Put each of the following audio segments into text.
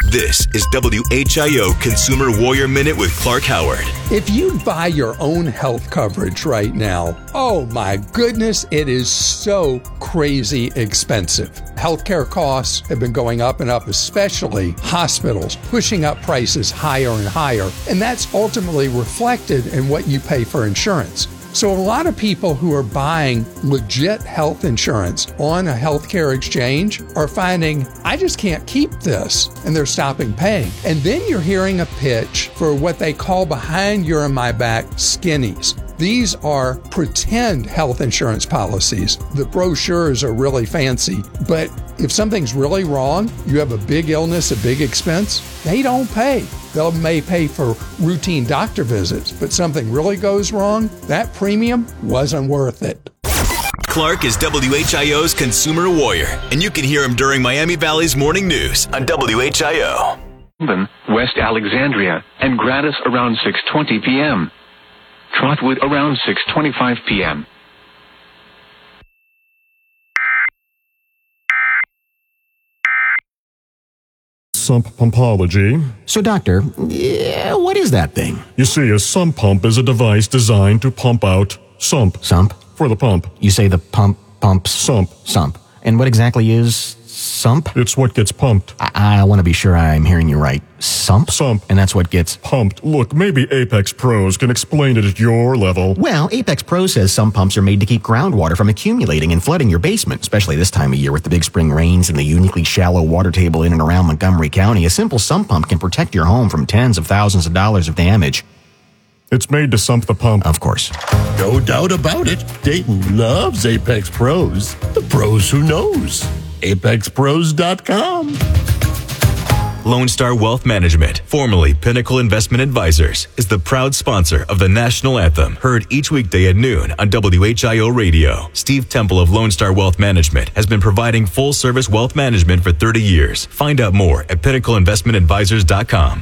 This is WHIO Consumer Warrior Minute with Clark Howard. If you buy your own health coverage right now, oh my goodness, it is so crazy expensive. Healthcare costs have been going up and up, especially hospitals, pushing up prices higher and higher, and that's ultimately reflected in what you pay for insurance. So a lot of people who are buying legit health insurance on a healthcare exchange are finding, I just can't keep this, and they're stopping paying. And then you're hearing a pitch for what they call behind your and my back skinnies. These are pretend health insurance policies. The brochures are really fancy, but if something's really wrong, you have a big illness, a big expense, they don't pay. They may pay for routine doctor visits, but something really goes wrong, that premium wasn't worth it. Clark is WHIO's Consumer Warrior, and you can hear him during Miami Valley's morning news on WHIO. West Alexandria, and Gratis around 6:20 p.m. Trotwood around 6:25 p.m. Sump pumpology. So, doctor, what is that thing? You see, a sump pump is a device designed to pump out sump. Sump? For the pump. You say the pumps? Sump. Sump. And what exactly is sump? It's what gets pumped. I want to be sure I'm hearing you right. Sump? Sump. And that's what gets pumped. Look, maybe Apex Pros can explain it at your level. Well, Apex Pro says some pumps are made to keep groundwater from accumulating and flooding your basement, especially this time of year with the big spring rains and the uniquely shallow water table in and around Montgomery County. A simple sump pump can protect your home from tens of thousands of dollars of damage. It's made to sump the pump. Of course. No doubt about it. Dayton loves Apex Pros. The pros who knows. ApexPros.com. Lone Star Wealth Management, formerly Pinnacle Investment Advisors, is the proud sponsor of the National Anthem, heard each weekday at noon on WHIO Radio. Steve Temple of Lone Star Wealth Management has been providing full-service wealth management for 30 years. Find out more at PinnacleInvestmentAdvisors.com.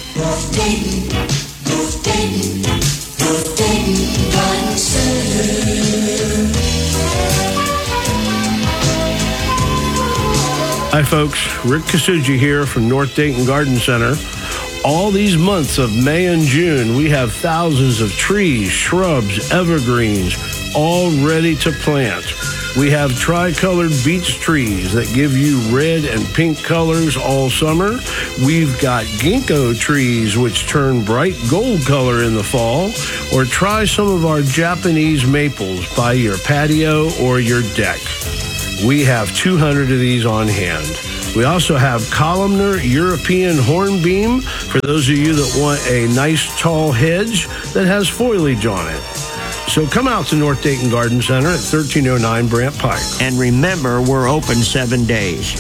Hi folks, Rick Kasuji here from North Dayton Garden Center. All these months of May and June, we have thousands of trees, shrubs, evergreens, all ready to plant. We have tricolored beech trees that give you red and pink colors all summer. We've got ginkgo trees which turn bright gold color in the fall. Or try some of our Japanese maples by your patio or your deck. We have 200 of these on hand. We also have columnar European hornbeam for those of you that want a nice tall hedge that has foliage on it. So come out to North Dayton Garden Center at 1309 Brant Pike. And remember, we're open 7 days.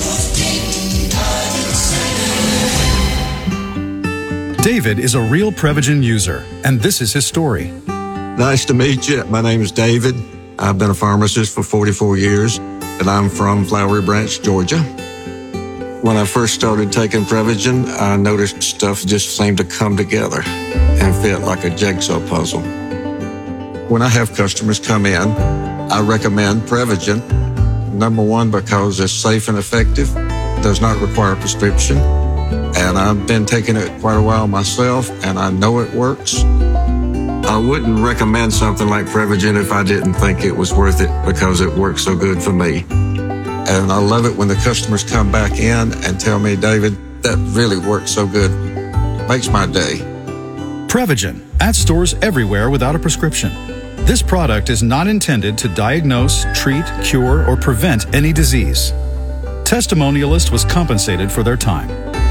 David is a real Prevagen user, and this is his story. Nice to meet you. My name is David. I've been a pharmacist for 44 years, and I'm from Flowery Branch, Georgia. When I first started taking Prevagen, I noticed stuff just seemed to come together and fit like a jigsaw puzzle. When I have customers come in, I recommend Prevagen. Number one, because it's safe and effective, does not require a prescription, and I've been taking it quite a while myself, and I know it works. I wouldn't recommend something like Prevagen if I didn't think it was worth it because it works so good for me. And I love it when the customers come back in and tell me, David, that really works so good. It makes my day. Prevagen, at stores everywhere without a prescription. This product is not intended to diagnose, treat, cure, or prevent any disease. Testimonialist was compensated for their time.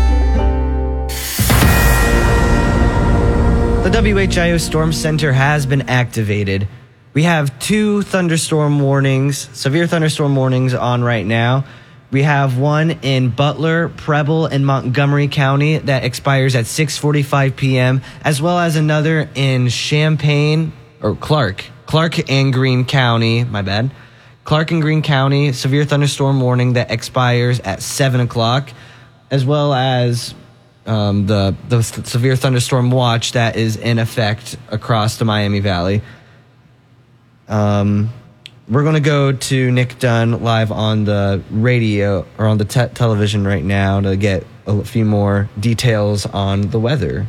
The WHIO Storm Center has been activated. We have 2 thunderstorm warnings, severe thunderstorm warnings on right now. We have one in Butler, Preble, and Montgomery County that expires at 6:45 p.m., as well as another in Champaign, or Clark and Greene County, my bad. Clark and Greene County, severe thunderstorm warning that expires at 7 o'clock, as well as the severe thunderstorm watch that is in effect across the Miami Valley. we're going to go to Nick Dunn live on the radio or on the television right now to get a few more details on the weather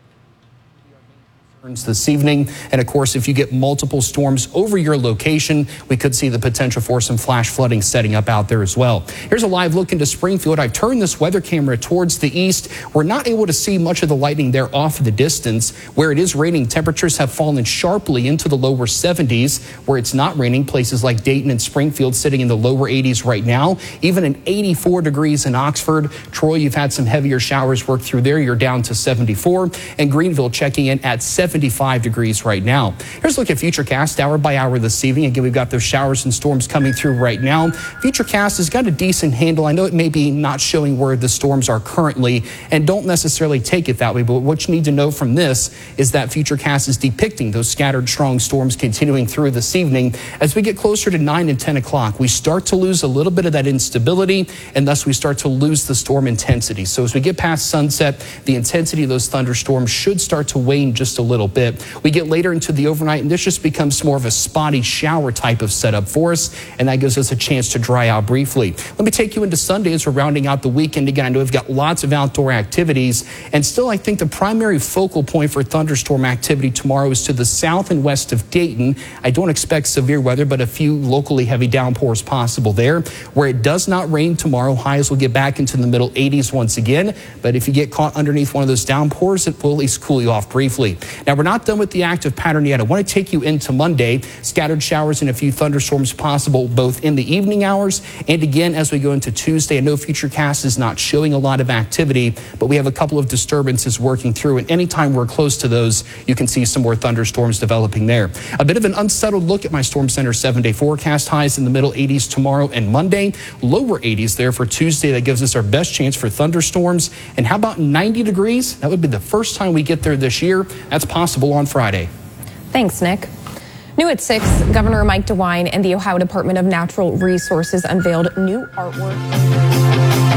this evening. And of course, if you get multiple storms over your location, we could see the potential for some flash flooding setting up out there as well. Here's a live look into Springfield. I've turned this weather camera towards the east. We're not able to see much of the lightning there off in the distance. Where it is raining, temperatures have fallen sharply into the lower 70s. Where it's not raining, places like Dayton and Springfield sitting in the lower 80s right now. Even in 84 degrees in Oxford. Troy, you've had some heavier showers work through there. You're down to 74. And Greenville checking in at 75 degrees right now. Here's a look at Futurecast hour by hour this evening. Again, we've got those showers and storms coming through right now. Futurecast has got a decent handle. I know it may be not showing where the storms are currently, and don't necessarily take it that way, but what you need to know from this is that Futurecast is depicting those scattered strong storms continuing through this evening. As we get closer to 9 and 10 o'clock, we start to lose a little bit of that instability, and thus we start to lose the storm intensity. So as we get past sunset, the intensity of those thunderstorms should start to wane just a little bit. We get later into the overnight, and this just becomes more of a spotty shower type of setup for us, and that gives us a chance to dry out briefly. Let me take you into Sunday as we're rounding out the weekend. Again, I know we've got lots of outdoor activities, and still I think the primary focal point for thunderstorm activity tomorrow is to the south and west of Dayton. I don't expect severe weather, but a few locally heavy downpours possible there. Where it does not rain tomorrow, highs will get back into the middle 80s once again, but if you get caught underneath one of those downpours, it will at least cool you off briefly. Now, we're not done with the active pattern yet. I want to take you into Monday. Scattered showers and a few thunderstorms possible both in the evening hours and again as we go into Tuesday. I know Futurecast is not showing a lot of activity, but we have a couple of disturbances working through, and anytime we're close to those, you can see some more thunderstorms developing there. A bit of an unsettled look at my Storm Center 7-day forecast. Highs in the middle 80s tomorrow and Monday. Lower 80s there for Tuesday. That gives us our best chance for thunderstorms. And how about 90 degrees? That would be the first time we get there this year. That's possible on Friday. Thanks, Nick. New at 6, Governor Mike DeWine and the Ohio Department of Natural Resources unveiled new artwork.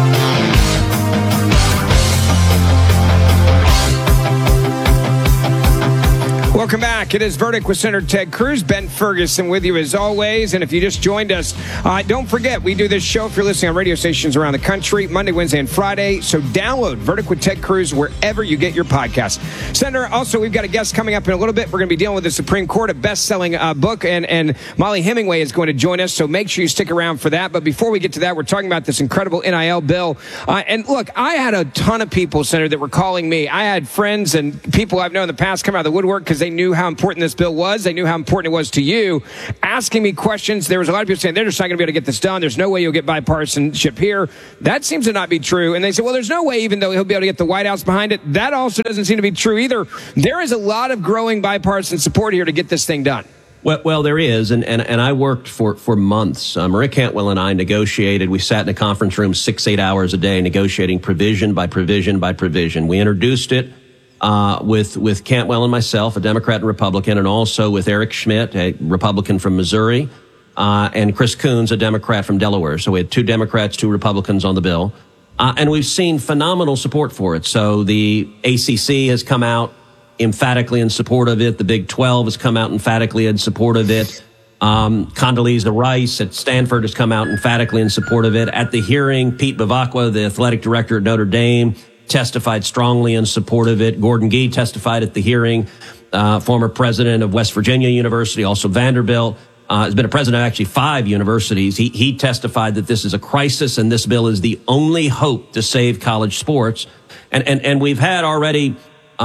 Welcome back. It is Verdict with Senator Ted Cruz. Ben Ferguson with you as always. And if you just joined us, don't forget, we do this show if you're listening on radio stations around the country, Monday, Wednesday, and Friday. So download Verdict with Ted Cruz wherever you get your podcast. Senator, also, we've got a guest coming up in a little bit. We're going to be dealing with the Supreme Court, a best-selling book, and Molly Hemingway is going to join us. So make sure you stick around for that. But before we get to that, we're talking about this incredible NIL bill. And look, I had a ton of people, Senator, that were calling me. I had friends and people I've known in the past come out of the woodwork because they knew how important this bill was. They knew how important it was to you, asking me questions. There was a lot of people saying they're just not going to be able to get this done. There's no way you'll get bipartisanship here. That seems to not be true. And they said, well, there's no way even though he'll be able to get the White House behind it. That also doesn't seem to be true either. There is a lot of growing bipartisan support here to get this thing done. Well, there is, and I worked for months. Maria Cantwell and I negotiated. We sat in a conference room 6-8 hours a day negotiating provision by provision by provision. We introduced it with Cantwell and myself, a Democrat and Republican, and also with Eric Schmidt, a Republican from Missouri, and Chris Coons, a Democrat from Delaware. So we had 2 Democrats, 2 Republicans on the bill. And we've seen phenomenal support for it. So the ACC has come out emphatically in support of it. The Big 12 has come out emphatically in support of it. Condoleezza Rice at Stanford has come out emphatically in support of it. At the hearing, Pete Bevacqua, the athletic director at Notre Dame, testified strongly in support of it. Gordon Gee testified at the hearing, former president of West Virginia University, also Vanderbilt, has been a president of actually 5 universities. He testified that this is a crisis and this bill is the only hope to save college sports. And we've had already,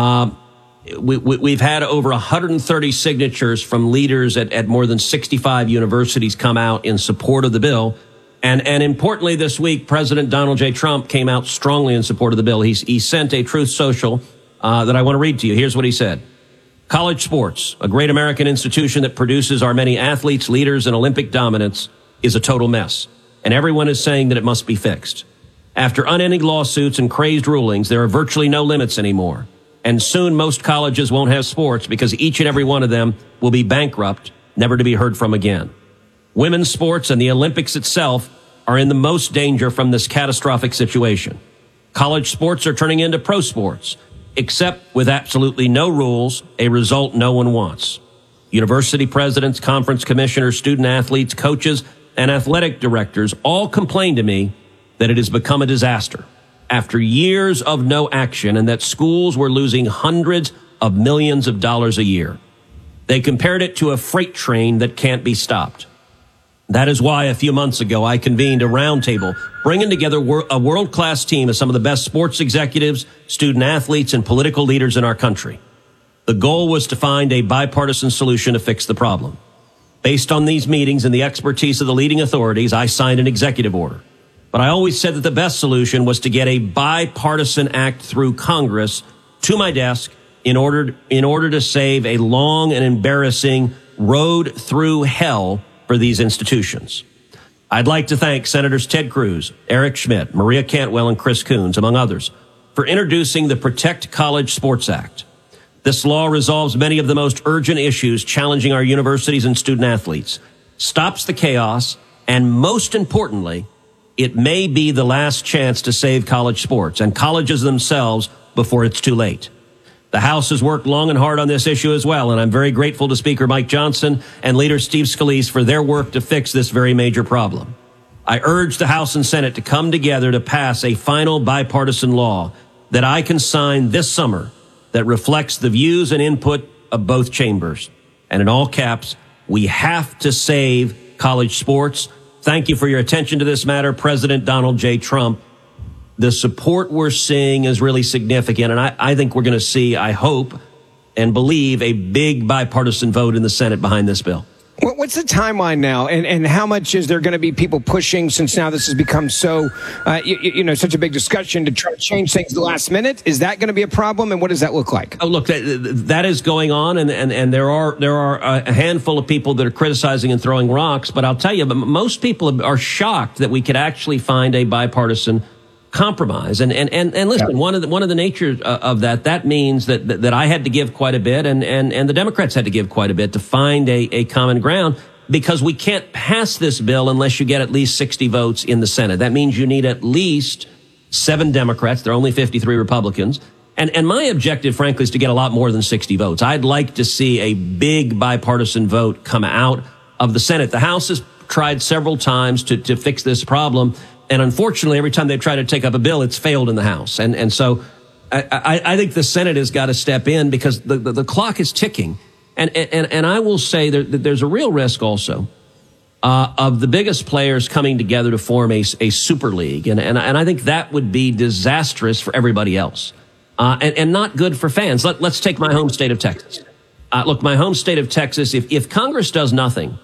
we've had over 130 signatures from leaders at more than 65 universities come out in support of the bill. And importantly, this week, President Donald J. Trump came out strongly in support of the bill. He sent a Truth Social that I want to read to you. Here's what he said. College sports, a great American institution that produces our many athletes, leaders, and Olympic dominance, is a total mess. And everyone is saying that it must be fixed. After unending lawsuits and crazed rulings, there are virtually no limits anymore. And soon most colleges won't have sports because each and every one of them will be bankrupt, never to be heard from again. Women's sports and the Olympics itself are in the most danger from this catastrophic situation. College sports are turning into pro sports, except with absolutely no rules, a result no one wants. University presidents, conference commissioners, student athletes, coaches, and athletic directors all complained to me that it has become a disaster after years of no action and that schools were losing hundreds of millions of dollars a year. They compared it to a freight train that can't be stopped. That is why a few months ago I convened a roundtable bringing together a world-class team of some of the best sports executives, student athletes, and political leaders in our country. The goal was to find a bipartisan solution to fix the problem. Based on these meetings and the expertise of the leading authorities, I signed an executive order. But I always said that the best solution was to get a bipartisan act through Congress to my desk in order to save a long and embarrassing road through hell for these institutions. I'd like to thank Senators Ted Cruz, Eric Schmitt, Maria Cantwell, and Chris Coons, among others, for introducing the Protect College Sports Act. This law resolves many of the most urgent issues challenging our universities and student athletes, stops the chaos, and most importantly, it may be the last chance to save college sports and colleges themselves before it's too late. The House has worked long and hard on this issue as well, and I'm very grateful to Speaker Mike Johnson and Leader Steve Scalise for their work to fix this very major problem. I urge the House and Senate to come together to pass a final bipartisan law that I can sign this summer that reflects the views and input of both chambers. And in all caps, we have to save college sports. Thank you for your attention to this matter, President Donald J. Trump. The support we're seeing is really significant, and I think we're going to see, I hope and believe, a big bipartisan vote in the Senate behind this bill. What's the timeline now, and how much is there going to be people pushing, since now this has become so, such a big discussion, to try to change things at the last minute? Is that going to be a problem, and what does that look like? Oh, look, that is going on, and there are a handful of people that are criticizing and throwing rocks, but I'll tell you, most people are shocked that we could actually find a bipartisan compromise. And listen, yeah. One of the natures of that means that I had to give quite a bit, and the Democrats had to give quite a bit to find a common ground, because we can't pass this bill unless you get at least 60 votes in the Senate. That means you need at least 7 Democrats. There are only 53 Republicans. And my objective, frankly, is to get a lot more than 60 votes. I'd like to see a big bipartisan vote come out of the Senate. The House has tried several times to fix this problem. And unfortunately, every time they've tried to take up a bill, it's failed in the House. And so I think the Senate has got to step in, because the clock is ticking. And I will say that there's a real risk also of the biggest players coming together to form a super league. And I think that would be disastrous for everybody else and not good for fans. Let's take my home state of Texas. Look, my home state of Texas, if Congress does nothing,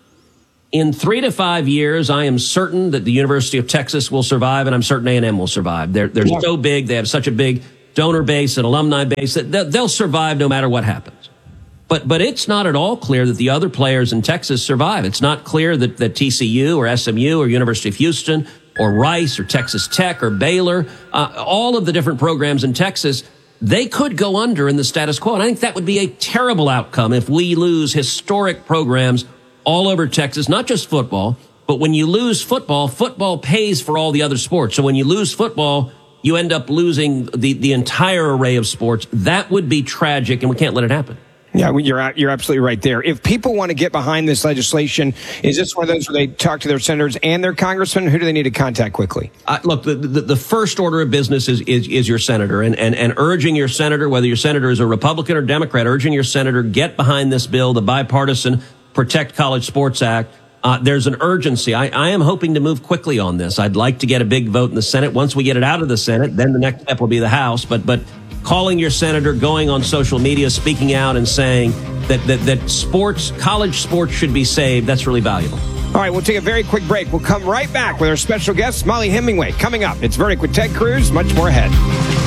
in 3 to 5 years, I am certain that the University of Texas will survive, and I'm certain A&M will survive. They're so big. They have such a big donor base and alumni base that they'll survive no matter what happens. But it's not at all clear that the other players in Texas survive. It's not clear that TCU or SMU or University of Houston or Rice or Texas Tech or Baylor, all of the different programs in Texas, they could go under in the status quo. And I think that would be a terrible outcome if we lose historic programs all over Texas, not just football, but when you lose football, football pays for all the other sports. So when you lose football, you end up losing the entire array of sports. That would be tragic, and we can't let it happen. Yeah, you're absolutely right there. If people want to get behind this legislation, is this one of those where they talk to their senators and their congressmen? Who do they need to contact quickly? Look, the first order of business is your senator, and urging your senator, whether your senator is a Republican or Democrat, urging your senator, get behind this bill, the bipartisan Protect College Sports Act. There's an urgency. I am hoping to move quickly on this. I'd like to get a big vote in the Senate. Once we get it out of the Senate, then the next step will be the House. But calling your senator, going on social media, speaking out and saying that sports, college sports should be saved, that's really valuable. All right, we'll take a very quick break. We'll come right back with our special guest, Mollie Hemingway. Coming up, it's Verdict with Ted Cruz. Much more ahead.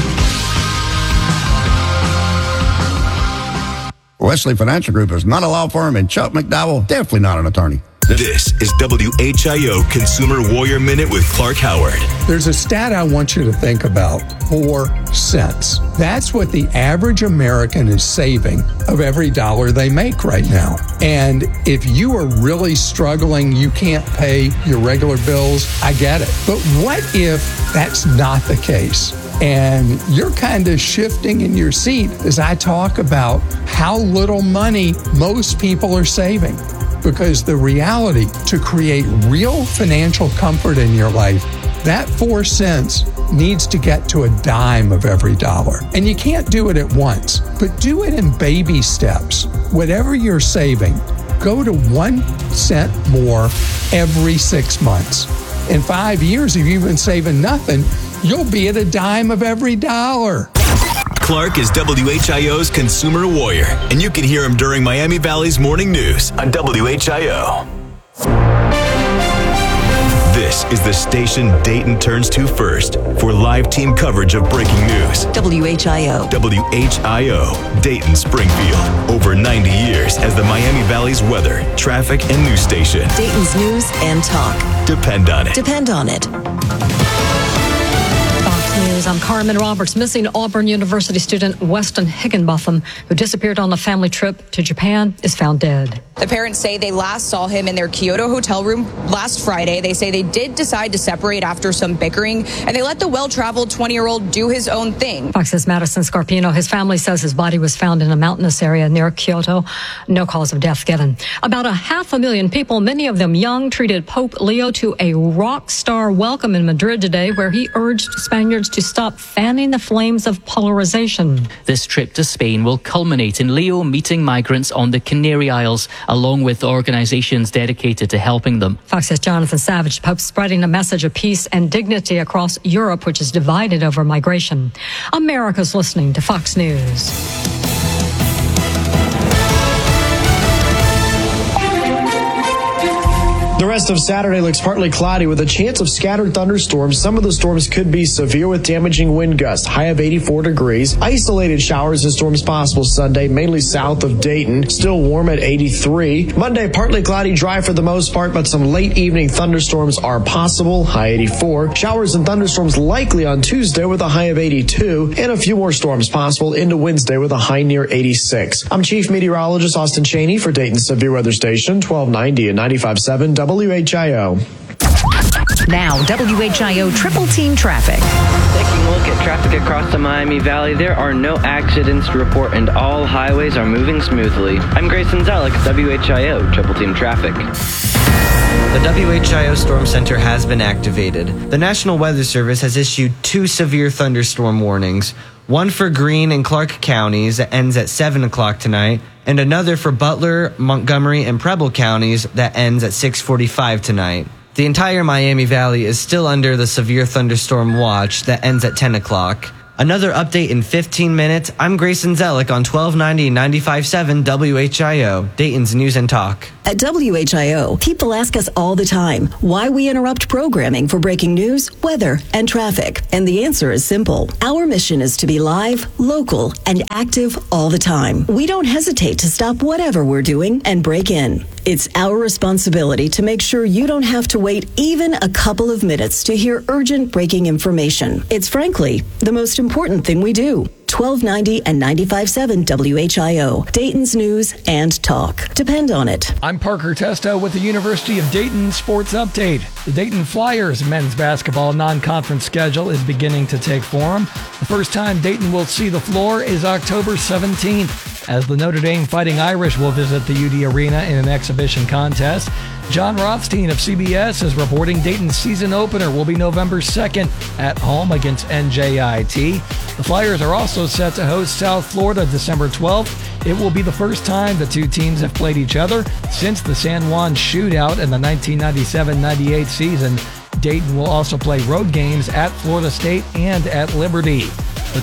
Wesley Financial Group is not a law firm, and Chuck McDowell, definitely not an attorney. This is WHIO Consumer Warrior Minute with Clark Howard. There's a stat I want you to think about. 4 cents. That's what the average American is saving of every dollar they make right now. And if you are really struggling, you can't pay your regular bills, I get it. But what if that's not the case? And you're kind of shifting in your seat as I talk about how little money most people are saving. Because the reality, to create real financial comfort in your life, that 4 cents needs to get to a dime of every dollar. And you can't do it at once, but do it in baby steps. Whatever you're saving, go to 1 cent more every 6 months. In 5 years, if you've been saving nothing, you'll be at a dime of every dollar. Clark is WHIO's consumer warrior, and you can hear him during Miami Valley's morning news on WHIO. This is the station Dayton turns to first for live team coverage of breaking news. WHIO. WHIO, Dayton, Springfield. Over 90 years as the Miami Valley's weather, traffic, and news station. Dayton's news and talk. Depend on it. Depend on it. News. I'm Carmen Roberts. Missing Auburn University student Weston Higginbotham, who disappeared on a family trip to Japan, is found dead. The parents say they last saw him in their Kyoto hotel room last Friday. They say they did decide to separate after some bickering, and they let the well-traveled 20-year-old do his own thing. Fox's Madison Scarpino. His family says his body was found in a mountainous area near Kyoto. No cause of death given. About 500,000 people, many of them young, treated Pope Leo to a rock star welcome in Madrid today, where he urged Spaniards to stop fanning the flames of polarization. This trip to Spain will culminate in Leo meeting migrants on the Canary Isles, along with organizations dedicated to helping them. Fox's Jonathan Savage. Pope spreading a message of peace and dignity across Europe, which is divided over migration. America's listening to Fox News. The rest of Saturday looks partly cloudy with a chance of scattered thunderstorms. Some of the storms could be severe with damaging wind gusts, high of 84 degrees. Isolated showers and storms possible Sunday, mainly south of Dayton. Still warm at 83. Monday, partly cloudy, dry for the most part, but some late evening thunderstorms are possible, high 84. Showers and thunderstorms likely on Tuesday with a high of 82. And a few more storms possible into Wednesday with a high near 86. I'm Chief Meteorologist Austin Cheney for Dayton Severe Weather Station, 1290 and 95.7 WHIO. Now, WHIO Triple Team Traffic. Taking a look at traffic across the Miami Valley, there are no accidents to report and all highways are moving smoothly. I'm Grayson Zellick, WHIO Triple Team Traffic. The WHIO Storm Center has been activated. The National Weather Service has issued 2 severe thunderstorm warnings. One for Greene and Clark counties that ends at 7 o'clock tonight, and another for Butler, Montgomery, and Preble counties that ends at 6:45 tonight. The entire Miami Valley is still under the severe thunderstorm watch that ends at 10 o'clock. Another update in 15 minutes. I'm Grayson Zellick on 1290 and 95.7 WHIO, Dayton's News and Talk. At WHIO, people ask us all the time why we interrupt programming for breaking news, weather, and traffic. And the answer is simple. Our mission is to be live, local, and active all the time. We don't hesitate to stop whatever we're doing and break in. It's our responsibility to make sure you don't have to wait even a couple of minutes to hear urgent breaking information. It's frankly the most important thing we do. 1290 and 95.7 WHIO, Dayton's News and Talk. Depend on it. I'm Parker Testo with the University of Dayton Sports Update. The Dayton Flyers men's basketball non-conference schedule is beginning to take form. The first time Dayton will see the floor is October 17th, as the Notre Dame Fighting Irish will visit the UD Arena in an exhibition contest. John Rothstein of CBS is reporting Dayton's season opener will be November 2nd at home against NJIT. The Flyers are also set to host South Florida December 12th. It will be the first time the two teams have played each other since the San Juan shootout in the 1997-98 season. Dayton will also play road games at Florida State and at Liberty. The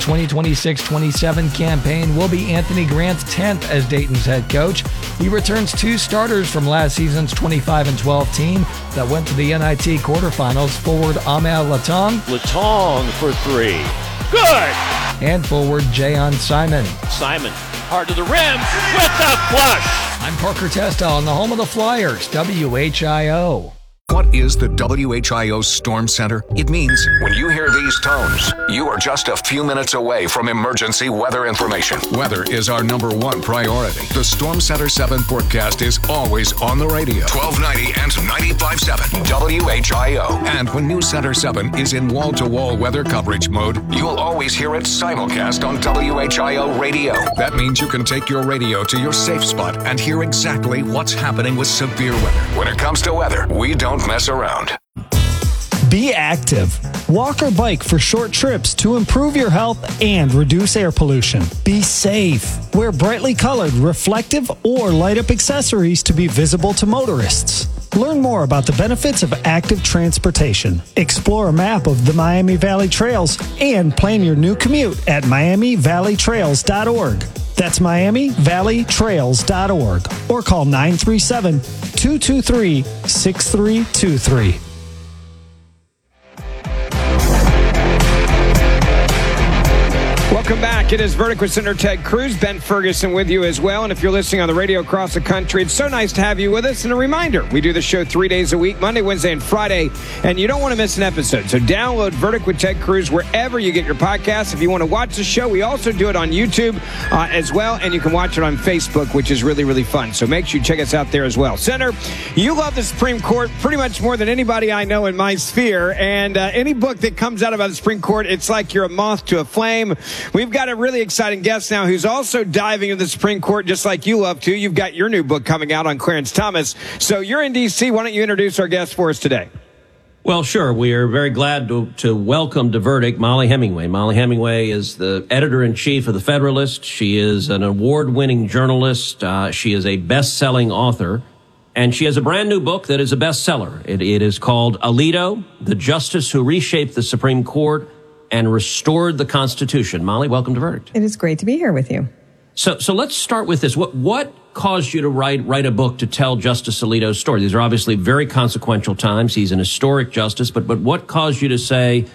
2026-27 campaign will be Anthony Grant's 10th as Dayton's head coach. He returns 2 starters from last season's 25-12 team that went to the NIT quarterfinals. Forward Amel Latong. Latong for 3. Good! And forward Jayon Simon. Simon, hard to the rim with the flush. I'm Parker Testa on the home of the Flyers, WHIO. What is the WHIO Storm Center? It means when you hear these tones, you are just a few minutes away from emergency weather information. Weather is our #1 priority. The Storm Center 7 forecast is always on the radio. 1290 and 95.7 WHIO. And when News Center 7 is in wall-to-wall weather coverage mode, you'll always hear it simulcast on WHIO radio. That means you can take your radio to your safe spot and hear exactly what's happening with severe weather. When it comes to weather, we don't mess around. Be active. Walk or bike for short trips to improve your health and reduce air pollution. Be safe. Wear brightly colored, reflective, or light-up accessories to be visible to motorists. Learn more about the benefits of active transportation. Explore a map of the Miami Valley Trails and plan your new commute at miamivalleytrails.org. That's miamivalleytrails.org or call 937-223-6323. Welcome back. It is Verdict with Senator Ted Cruz. Ben Ferguson with you as well. And if you're listening on the radio across the country, it's so nice to have you with us. And a reminder, we do the show 3 days a week, Monday, Wednesday, and Friday. And you don't want to miss an episode. So download Verdict with Ted Cruz wherever you get your podcasts. If you want to watch the show, we also do it on YouTube as well. And you can watch it on Facebook, which is really, really fun. So make sure you check us out there as well. Senator, you love the Supreme Court pretty much more than anybody I know in my sphere. And any book that comes out about the Supreme Court, it's like you're a moth to a flame. We've got a really exciting guest now who's also diving into the Supreme Court just like you love to. You've got your new book coming out on Clarence Thomas. So you're in D.C. Why don't you introduce our guest for us today? Well, sure. We are very glad to welcome to Verdict Mollie Hemingway. Mollie Hemingway is the editor-in-chief of The Federalist. She is an award-winning journalist. She is a best-selling author. And she has a brand new book that is a bestseller. It is called Alito, The Justice Who Reshaped the Supreme Court and Restored the Constitution. Mollie, welcome to Verdict. It is great to be here with you. So let's start with this. What caused you to write a book to tell Justice Alito's story? These are obviously very consequential times. He's an historic justice, but what caused you to say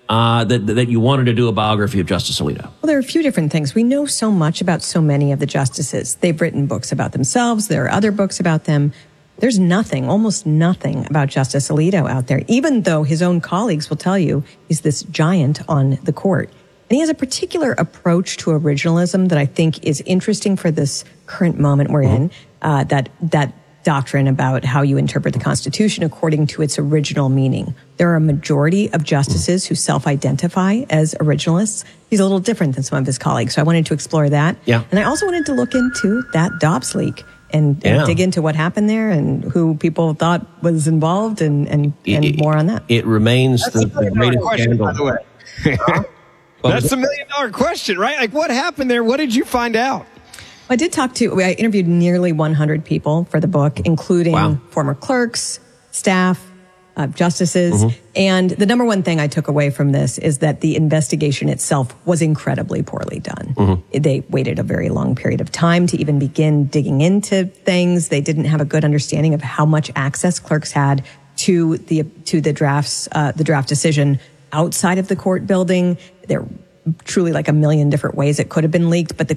that you wanted to do a biography of Justice Alito? Well, there are a few different things. We know so much about so many of the justices. They've written books about themselves. There are other books about them. There's nothing, almost nothing about Justice Alito out there, even though his own colleagues will tell you he's this giant on the court. And he has a particular approach to originalism that I think is interesting for this current moment we're in, that doctrine about how you interpret the Constitution according to its original meaning. There are a majority of justices who self-identify as originalists. He's a little different than some of his colleagues, so I wanted to explore that. Yeah. And I also wanted to look into that Dobbs leak and dig into what happened there and who people thought was involved and more on that. It remains the greatest question, scandal. by the way. That's the $1 million question, right? Like, what happened there? What did you find out? I interviewed nearly 100 people for the book, including former clerks, staff, justices. And the number one thing I took away from this is that the investigation itself was incredibly poorly done. They waited a very long period of time to even begin digging into things. They didn't have a good understanding of how much access clerks had to the draft decision outside of the court building. There truly like a million different ways it could have been leaked, but the